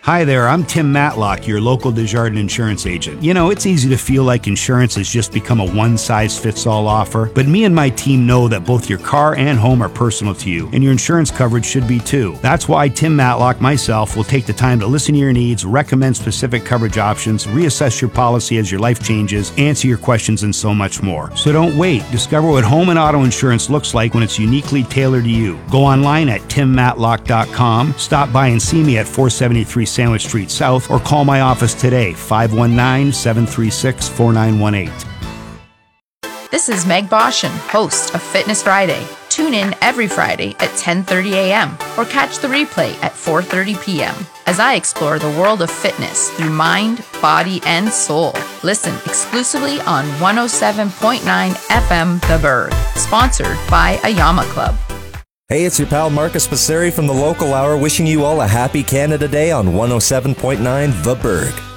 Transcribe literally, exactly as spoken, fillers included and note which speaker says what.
Speaker 1: Hi there, I'm Tim Matlock, your local Desjardins insurance agent. You know, it's easy to feel like insurance has just become a one-size-fits-all offer, but me and my team know that both your car and home are personal to you, and your insurance coverage should be too. That's why Tim Matlock, myself, will take the time to listen to your needs, recommend specific coverage options, reassess your policy as your life changes, answer your questions, and so much more. So don't wait. Discover what home and auto insurance looks like when it's uniquely tailored to you. Go online at tim matlock dot com, stop by and see me at four seventy-three Sandwich Street South, or call my office today, five one nine, seven three six, four nine one eight.
Speaker 2: This is Meg Boshin, host of Fitness Friday. Tune in every Friday at ten thirty a.m. or catch the replay at four thirty p.m. as I explore the world of fitness through mind, body, and soul. Listen exclusively on one oh seven point nine F M The Berg, sponsored by Ayama Club.
Speaker 3: Hey, it's your pal Marcus Passeri from the Local Hour, wishing you all a happy Canada Day on one oh seven point nine The Berg.